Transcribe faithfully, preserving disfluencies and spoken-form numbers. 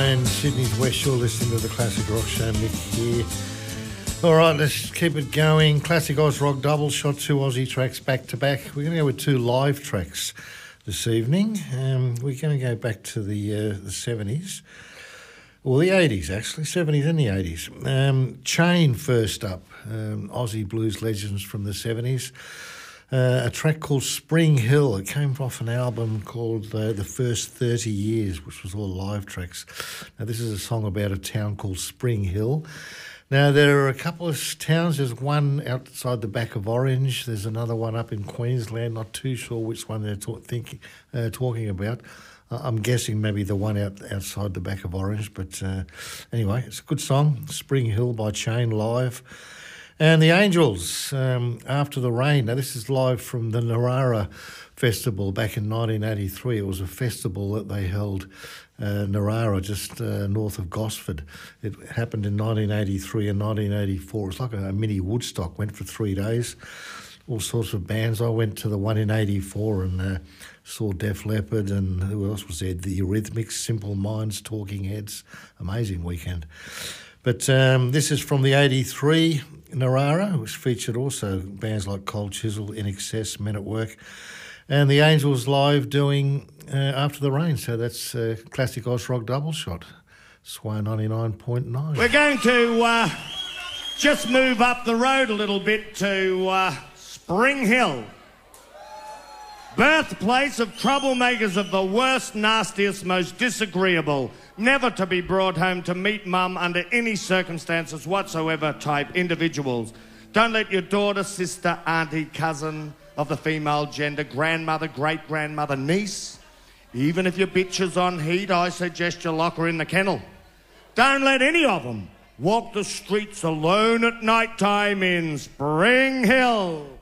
nine, Sydney's West. You're listening to the Classic Rock Show. Mick here. All right, let's keep it going. Classic Oz Rock double shot, two Aussie tracks back to back. We're going to go with two live tracks this evening. Um, we're going to go back to the uh, the seventies, or the eighties actually, seventies and the eighties. Um, Chain first up, um, Aussie blues legends from the seventies. Uh, a track called Spring Hill. It came off an album called uh, The First thirty years, which was all live tracks. Now, this is a song about a town called Spring Hill. Now, there are a couple of towns. There's one outside the back of Orange. There's another one up in Queensland. Not too sure which one they're talk, thinking, uh, talking about. Uh, I'm guessing maybe the one out outside the back of Orange. But uh, anyway, it's a good song, Spring Hill by Chain live. And the Angels, um, After the Rain. Now, this is live from the Narara Festival back in nineteen eighty-three. It was a festival that they held uh, Narara, just uh, north of Gosford. It happened in nineteen eighty-three and nineteen eighty-four. It's like a, a mini Woodstock, went for three days. All sorts of bands. I went to the one in eighty-four and uh, saw Def Leppard, and who else was there? The Eurythmics, Simple Minds, Talking Heads. Amazing weekend. But um, this is from the eighty-three Narara, which featured also bands like Cold Chisel, In Excess, Men at Work, and the Angels live doing uh, After the Rain. So that's uh, Classic Oz Rock double shot, Sway ninety-nine point nine. We're going to uh, just move up the road a little bit to uh, Spring Hill, birthplace of troublemakers of the worst, nastiest, most disagreeable, never to be brought home to meet mum under any circumstances whatsoever type individuals. Don't let your daughter, sister, auntie, cousin of the female gender, grandmother, great-grandmother, niece, even if your bitch is on heat, I suggest you lock her in the kennel. Don't let any of them walk the streets alone at night time in Spring Hill.